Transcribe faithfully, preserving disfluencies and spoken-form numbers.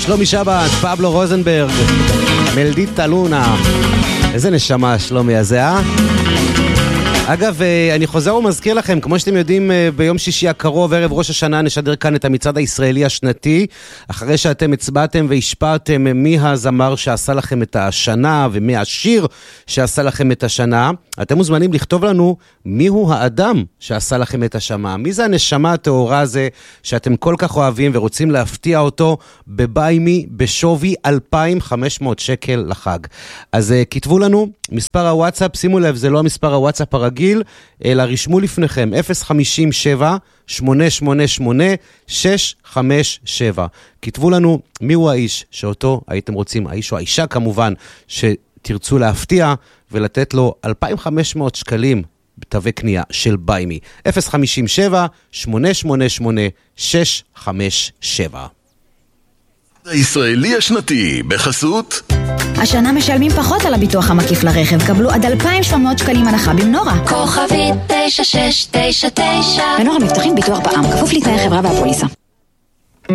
שלומי שבת, פבלו רוזנברג, מלדיטה לונה. איזה נשמה שלומי הזה, אה? אגב, אני חוזר ומזכיר לכם, כמו שאתם יודעים, ביום שישי הקרוב, ערב ראש השנה, נשדר כאן את המצעד הישראלי השנתי, אחרי שאתם הצבעתם והשפעתם מי הזמר שעשה לכם את השנה, ומי השיר שעשה לכם את השנה, אתם מוזמנים לכתוב לנו מיהו האדם שעשה לכם את השנה, מי זה הנשמה התאורה הזה שאתם כל כך אוהבים ורוצים להפתיע אותו בביימי בשווי אלפיים וחמש מאות שקל לחג. אז כתבו לנו, מספר הוואטסאפ, שימו לב, זה לא המספר הוואטסאפ הרגיל, אלא רשמו לפניכם אפס חמישים שבע שמונה שמונה שמונה שש חמש שבע. כתבו לנו מיהו האיש שאותו הייתם רוצים, האיש או האישה כמובן, שתרצו להפתיע ולתת לו אלפיים וחמש מאות שקלים בתווי קנייה של ביימי. אפס חמישים שבע שמונה שמונה שמונה שש חמש שבע. הישראלי השנתי בחסות השנה משלמים פחות על הביטוח המקיף לרכב, קבלו עד אלפיים ושבע מאות שקלים הנחה במנורה. כוכבית תשע שש תשע תשע. מנורה מבטחים ביטוח בע"מ, כפוף לתנאי חברה והפוליסה.